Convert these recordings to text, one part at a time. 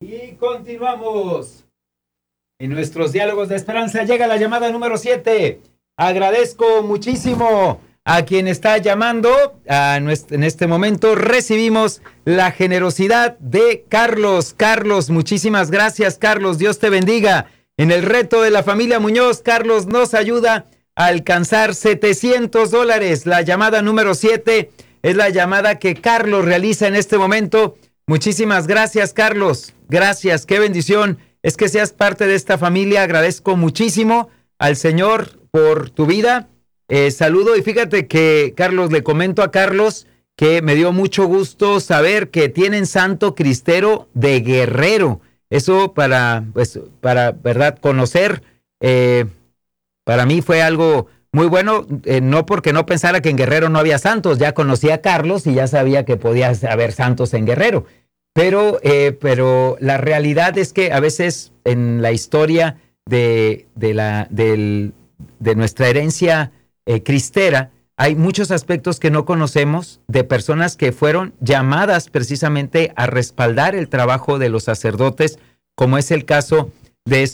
Y continuamos. En nuestros diálogos de esperanza llega la llamada número 7. Agradezco muchísimo a quien está llamando. En este momento recibimos la generosidad de Carlos. Carlos, muchísimas gracias, Carlos. Dios te bendiga. En el reto de la familia Muñoz, Carlos nos ayuda a alcanzar $700. La llamada número 7 es la llamada que Carlos realiza en este momento. Muchísimas gracias, Carlos. Gracias, qué bendición es que seas parte de esta familia. Agradezco muchísimo al Señor por tu vida. Saludo y fíjate que, Carlos, le comento a Carlos que me dio mucho gusto saber que tienen santo cristero de Guerrero. Eso para verdad, conocer, para mí fue algo muy bueno, no porque no pensara que en Guerrero no había santos. Ya conocía a Carlos y ya sabía que podía haber santos en Guerrero. Pero la realidad es que a veces en la historia de nuestra herencia cristera hay muchos aspectos que no conocemos de personas que fueron llamadas precisamente a respaldar el trabajo de los sacerdotes, como es el caso de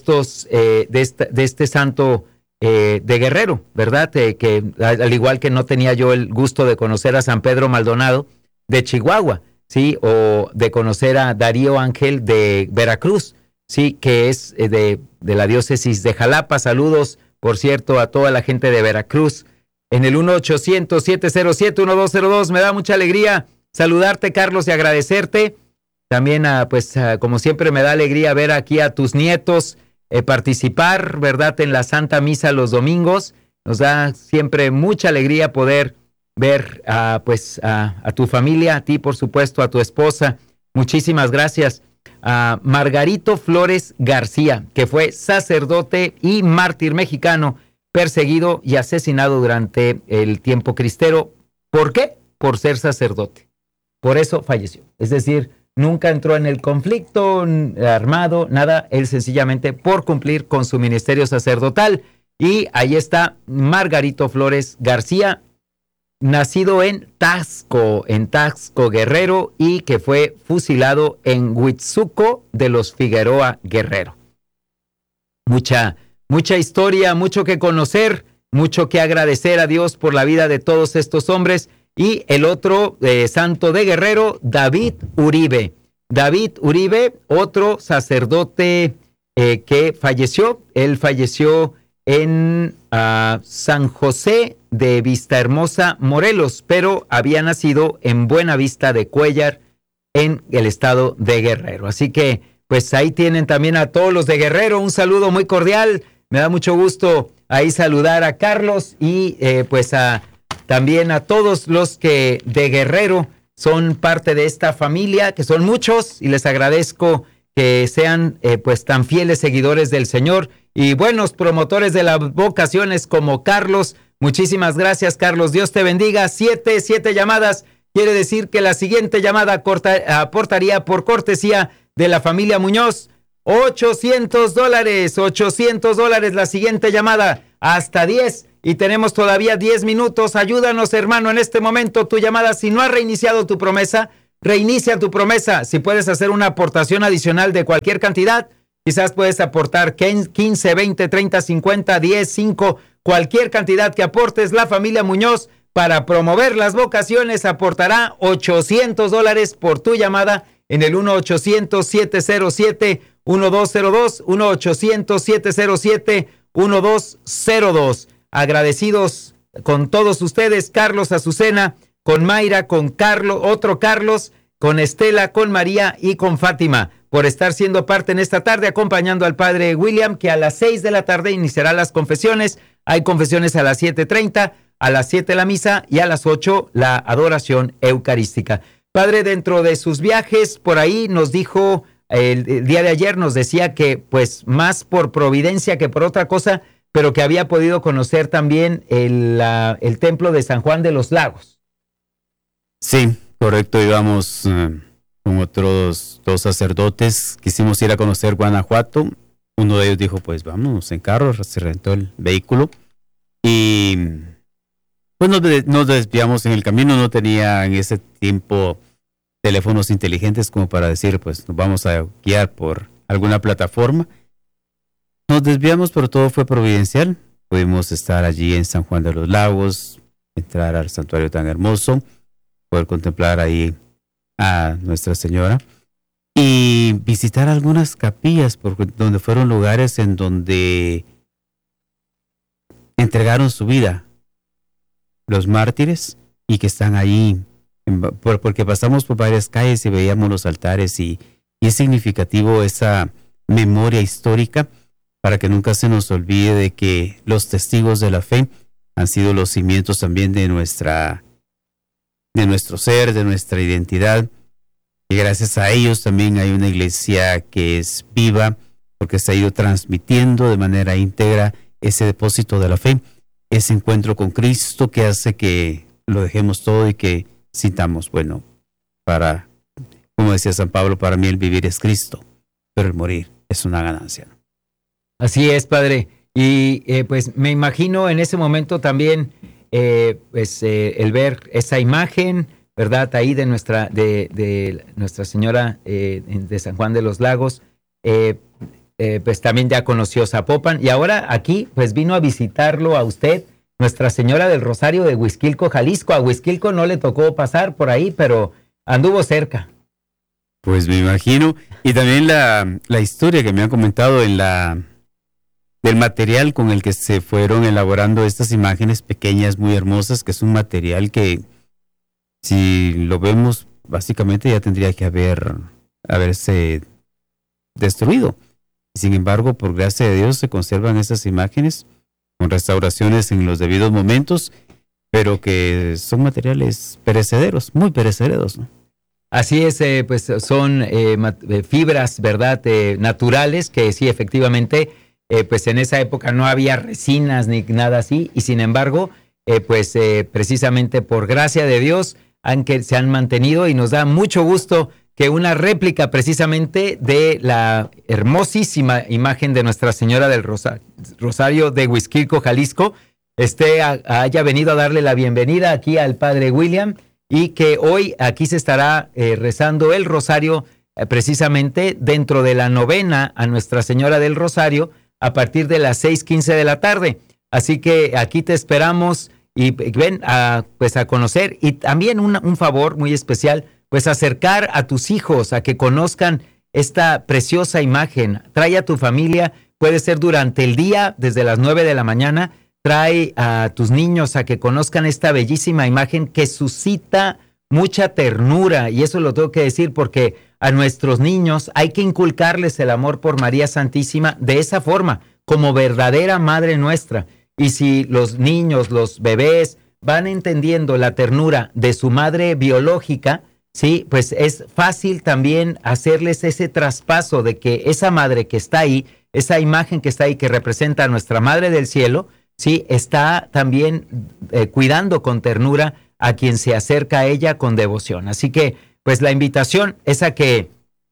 este santo de Guerrero, ¿verdad? Que al igual que no tenía yo el gusto de conocer a San Pedro Maldonado de Chihuahua, ¿sí? O de conocer a Darío Ángel de Veracruz, ¿sí? Que es de la diócesis de Jalapa. Saludos, por cierto, a toda la gente de Veracruz. En el 1-800-707-1202, me da mucha alegría saludarte, Carlos, y agradecerte. También, como siempre, me da alegría ver aquí a tus nietos participar, ¿verdad?, en la Santa Misa los domingos. Nos da siempre mucha alegría poder ver a tu familia, a ti, por supuesto, a tu esposa. Muchísimas gracias. A Margarito Flores García, que fue sacerdote y mártir mexicano, perseguido y asesinado durante el tiempo cristero. ¿Por qué? Por ser sacerdote. Por eso falleció. Es decir, nunca entró en el conflicto armado, nada. Él sencillamente por cumplir con su ministerio sacerdotal. Y ahí está Margarito Flores García, nacido en Taxco Guerrero, y que fue fusilado en Huitzuco de los Figueroa Guerrero. Mucha historia, mucho que conocer, mucho que agradecer a Dios por la vida de todos estos hombres. Y el otro santo de Guerrero, David Uribe. David Uribe, otro sacerdote que falleció. Él falleció en San José de Vistahermosa, Morelos, pero había nacido en Buenavista de Cuéllar, en el estado de Guerrero. Así que, pues ahí tienen también a todos los de Guerrero. Un saludo muy cordial. Me da mucho gusto ahí saludar a Carlos y también a todos los que de Guerrero son parte de esta familia, que son muchos, y les agradezco que sean tan fieles seguidores del Señor y buenos promotores de las vocaciones como Carlos. Muchísimas gracias, Carlos. Dios te bendiga. 7 llamadas. Quiere decir que la siguiente llamada aportaría por cortesía de la familia Muñoz $800. $800 la siguiente llamada. Hasta 10. Y tenemos todavía 10 minutos. Ayúdanos, hermano, en este momento. Tu llamada, si no has reiniciado tu promesa, reinicia tu promesa. Si puedes hacer una aportación adicional de cualquier cantidad, quizás puedes aportar 15, 20, 30, 50, 10, 5, cualquier cantidad que aportes. La familia Muñoz, para promover las vocaciones, aportará $800 por tu llamada en el 1-800-707-1202, 1-800-707-1202. Agradecidos con todos ustedes, Carlos, Azucena, con Mayra, con Carlos, otro Carlos, con Estela, con María y con Fátima, por estar siendo parte en esta tarde, acompañando al padre William, que a las 6 de la tarde iniciará las confesiones. Hay confesiones a las 7:30, a las 7 la misa y a las 8 la adoración eucarística. Padre, dentro de sus viajes, por ahí nos dijo, el día de ayer nos decía que pues más por providencia que por otra cosa, pero que había podido conocer también el templo de San Juan de los Lagos. Sí, correcto. Íbamos con otros dos sacerdotes. Quisimos ir a conocer Guanajuato. Uno de ellos dijo, pues vamos en carro, se rentó el vehículo. Y pues nos desviamos en el camino. No tenía en ese tiempo teléfonos inteligentes como para decir, pues nos vamos a guiar por alguna plataforma. Nos desviamos, pero todo fue providencial. Pudimos estar allí en San Juan de los Lagos, entrar al santuario tan hermoso, poder contemplar ahí a Nuestra Señora y visitar algunas capillas, donde fueron lugares en donde entregaron su vida los mártires y que están ahí, porque pasamos por varias calles y veíamos los altares y es significativo esa memoria histórica para que nunca se nos olvide de que los testigos de la fe han sido los cimientos también de nuestro ser, de nuestra identidad. Y gracias a ellos también hay una iglesia que es viva, porque se ha ido transmitiendo de manera íntegra ese depósito de la fe, ese encuentro con Cristo que hace que lo dejemos todo y que sintamos, bueno, como decía San Pablo, para mí el vivir es Cristo, pero el morir es una ganancia, ¿no? Así es, padre. Y pues me imagino en ese momento también el ver esa imagen, ¿verdad? Ahí de Nuestra Señora de San Juan de los Lagos, pues también ya conoció Zapopan y ahora aquí pues vino a visitarlo a usted, Nuestra Señora del Rosario de Huixquilco, Jalisco. A Huixquilco no le tocó pasar por ahí, pero anduvo cerca. Pues me imagino. Y también la historia que me han comentado del material con el que se fueron elaborando estas imágenes pequeñas, muy hermosas, que es un material que, si lo vemos, básicamente ya tendría que haberse destruido. Sin embargo, por gracia de Dios, se conservan esas imágenes con restauraciones en los debidos momentos, pero que son materiales perecederos, muy perecederos, ¿no? Así es, pues son fibras, ¿verdad? Naturales, que sí, efectivamente, pues en esa época no había resinas ni nada así, y sin embargo, precisamente por gracia de Dios, se han mantenido, y nos da mucho gusto que una réplica precisamente de la hermosísima imagen de Nuestra Señora del Rosario de Huixquilco, Jalisco, haya venido a darle la bienvenida aquí al Padre William, y que hoy aquí se estará rezando el rosario precisamente dentro de la novena a Nuestra Señora del Rosario a partir de las 6:15 de la tarde. Así que aquí te esperamos y ven a conocer, y también un favor muy especial, pues acercar a tus hijos a que conozcan esta preciosa imagen. Trae a tu familia, puede ser durante el día, desde las 9 de la mañana, trae a tus niños a que conozcan esta bellísima imagen que suscita mucha ternura, y eso lo tengo que decir porque a nuestros niños hay que inculcarles el amor por María Santísima de esa forma, como verdadera Madre nuestra. Y si los niños, los bebés, van entendiendo la ternura de su madre biológica, sí, pues es fácil también hacerles ese traspaso de que esa madre que está ahí, esa imagen que está ahí, que representa a nuestra Madre del Cielo, sí, está también cuidando con ternura a quien se acerca a ella con devoción. Así que, pues la invitación es a que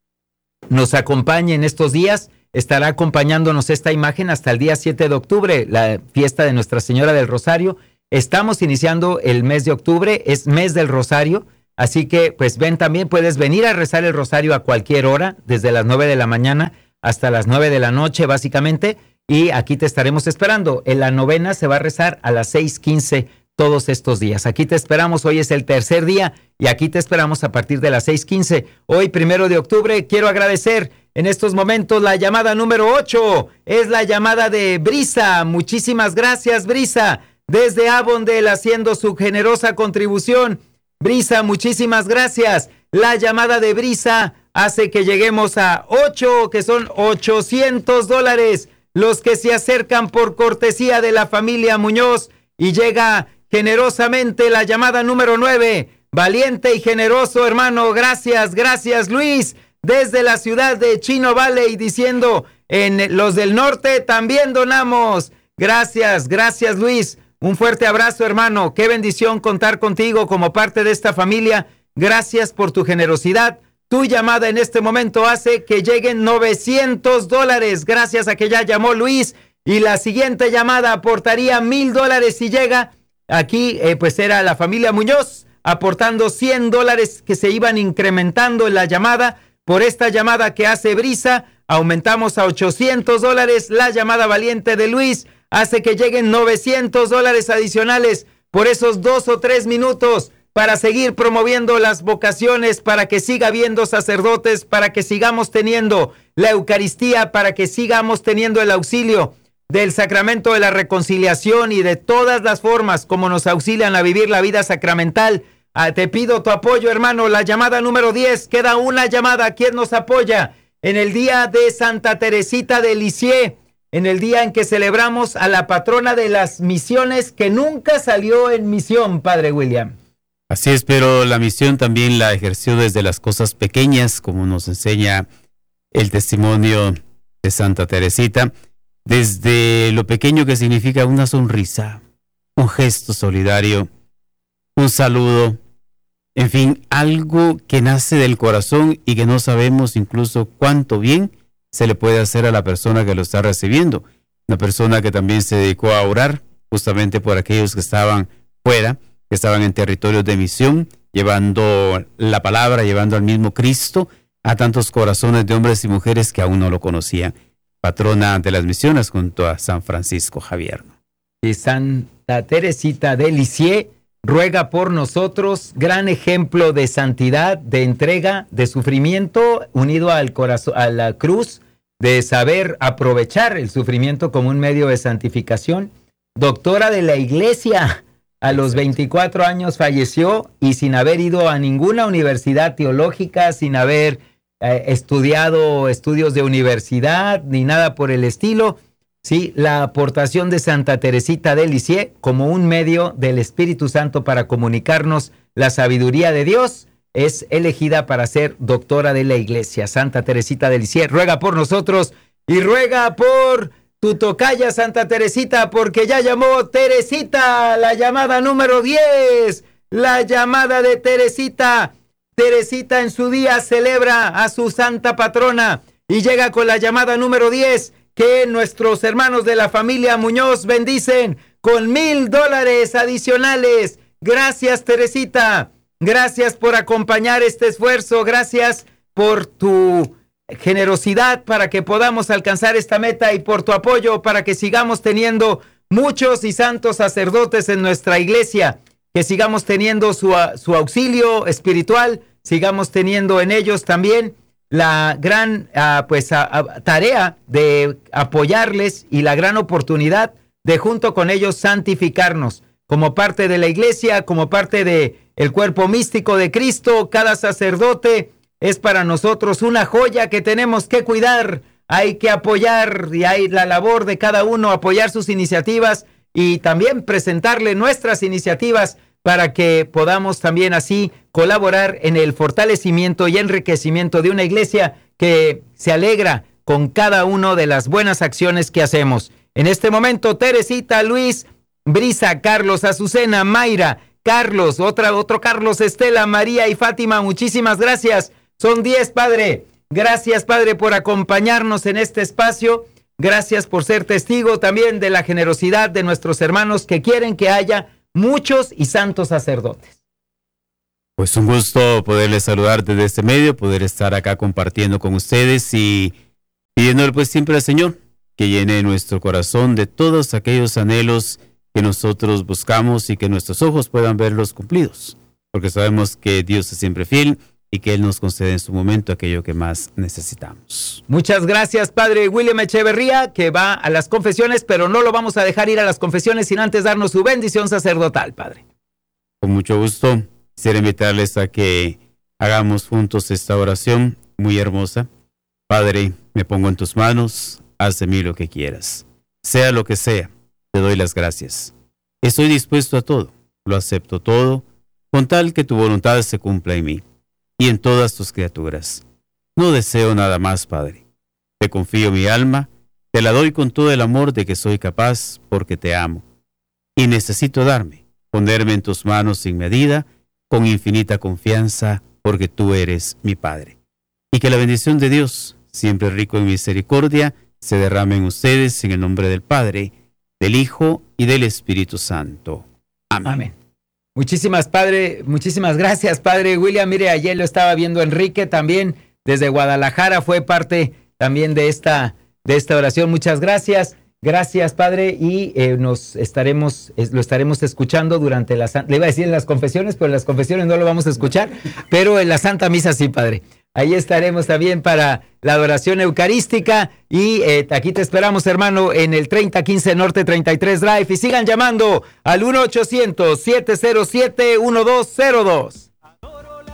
nos acompañe en estos días. Estará acompañándonos esta imagen hasta el día 7 de octubre, la fiesta de Nuestra Señora del Rosario. Estamos iniciando el mes de octubre, es mes del Rosario, así que pues ven, también puedes venir a rezar el Rosario a cualquier hora, desde las 9 de la mañana hasta las 9 de la noche básicamente, y aquí te estaremos esperando. En la novena se va a rezar a las 6:15 todos estos días. Aquí te esperamos, hoy es el tercer día y aquí te esperamos a partir de las 6:15. Hoy, 1 de octubre, quiero agradecer en estos momentos la llamada número 8. Es la llamada de Brisa. Muchísimas gracias, Brisa, desde Avondale, haciendo su generosa contribución. Brisa, muchísimas gracias. La llamada de Brisa hace que lleguemos a 8, que son $800. Los que se acercan por cortesía de la familia Muñoz, y llega generosamente la llamada número 9. Valiente y generoso hermano, gracias, gracias Luis, desde la ciudad de Chino Valley, diciendo, en los del norte también donamos. Gracias, gracias Luis, un fuerte abrazo hermano, qué bendición contar contigo como parte de esta familia. Gracias por tu generosidad. Tu llamada en este momento hace que lleguen $900, gracias a que ya llamó Luis, y la siguiente llamada aportaría $1,000 si llega. Aquí pues era la familia Muñoz aportando $100 que se iban incrementando en la llamada. Por esta llamada que hace Brisa, aumentamos a $800. La llamada valiente de Luis hace que lleguen $900 adicionales por esos 2 o 3 minutos para seguir promoviendo las vocaciones, para que siga habiendo sacerdotes, para que sigamos teniendo la Eucaristía, para que sigamos teniendo el auxilio del sacramento de la reconciliación y de todas las formas como nos auxilian a vivir la vida sacramental. Te pido tu apoyo, hermano. La llamada número 10, queda una llamada. ¿Quién nos apoya? En el día de Santa Teresita de Lisieux, en el día en que celebramos a la patrona de las misiones, que nunca salió en misión, Padre William. Así es, pero la misión también la ejerció desde las cosas pequeñas, como nos enseña el testimonio de Santa Teresita, desde lo pequeño que significa una sonrisa, un gesto solidario, un saludo, en fin, algo que nace del corazón y que no sabemos incluso cuánto bien se le puede hacer a la persona que lo está recibiendo. Una persona que también se dedicó a orar justamente por aquellos que estaban fuera, que estaban en territorios de misión, llevando la palabra, llevando al mismo Cristo a tantos corazones de hombres y mujeres que aún no lo conocían. Patrona de las misiones junto a San Francisco Javier. Y Santa Teresita de Lisieux ruega por nosotros, gran ejemplo de santidad, de entrega, de sufrimiento unido al corazón, a la cruz, de saber aprovechar el sufrimiento como un medio de santificación. Doctora de la Iglesia, a los 24 años falleció y sin haber ido a ninguna universidad teológica, sin haber estudiado estudios de universidad ni nada por el estilo. Sí, la aportación de Santa Teresita de Lisieux como un medio del Espíritu Santo para comunicarnos la sabiduría de Dios es elegida para ser doctora de la Iglesia. Santa Teresita de Lisieux ruega por nosotros y ruega por tu tocaya Santa Teresita, porque ya llamó Teresita, la llamada número 10, la llamada de Teresita. Teresita en su día celebra a su santa patrona y llega con la llamada número 10, que nuestros hermanos de la familia Muñoz bendicen con $1,000 adicionales. Gracias, Teresita. Gracias por acompañar este esfuerzo. Gracias por tu generosidad para que podamos alcanzar esta meta y por tu apoyo para que sigamos teniendo muchos y santos sacerdotes en nuestra iglesia, que sigamos teniendo su auxilio espiritual, sigamos teniendo en ellos también la gran tarea de apoyarles y la gran oportunidad de junto con ellos santificarnos como parte de la iglesia, como parte de el cuerpo místico de Cristo. Cada sacerdote es para nosotros una joya que tenemos que cuidar. Hay que apoyar, y hay la labor de cada uno, apoyar sus iniciativas y también presentarle nuestras iniciativas para que podamos también así colaborar en el fortalecimiento y enriquecimiento de una iglesia que se alegra con cada una de las buenas acciones que hacemos. En este momento, Teresita, Luis, Brisa, Carlos, Azucena, Mayra, Carlos, otro Carlos, Estela, María y Fátima, muchísimas gracias. Son 10, Padre. Gracias, Padre, por acompañarnos en este espacio. Gracias por ser testigo también de la generosidad de nuestros hermanos que quieren que haya muchos y santos sacerdotes. Pues un gusto poderles saludar desde este medio, poder estar acá compartiendo con ustedes y pidiéndole pues siempre al Señor que llene nuestro corazón de todos aquellos anhelos que nosotros buscamos y que nuestros ojos puedan verlos cumplidos, porque sabemos que Dios es siempre fiel y que Él nos concede en su momento aquello que más necesitamos. Muchas gracias, Padre William Echeverría, que va a las confesiones, pero no lo vamos a dejar ir a las confesiones sin antes darnos su bendición sacerdotal, Padre. Con mucho gusto, quisiera invitarles a que hagamos juntos esta oración muy hermosa. Padre, me pongo en tus manos, haz de mí lo que quieras. Sea lo que sea, te doy las gracias. Estoy dispuesto a todo, lo acepto todo, con tal que tu voluntad se cumpla en mí y en todas tus criaturas. No deseo nada más, Padre. Te confío mi alma, te la doy con todo el amor de que soy capaz, porque te amo. Y necesito ponerme en tus manos sin medida, con infinita confianza, porque tú eres mi Padre. Y que la bendición de Dios, siempre rico en misericordia, se derrame en ustedes en el nombre del Padre, del Hijo y del Espíritu Santo. Amén. Amén. Muchísimas gracias, Padre William. Mire, ayer lo estaba viendo Enrique también, desde Guadalajara, fue parte también de esta oración. Muchas gracias. Gracias, Padre, y lo estaremos escuchando durante le iba a decir en las confesiones, pero en las confesiones no lo vamos a escuchar, pero en la Santa Misa sí, Padre. Ahí estaremos también para la adoración eucarística y aquí te esperamos, hermano, en el 3015 Norte 33 Drive, y sigan llamando al 1-800-707-1202.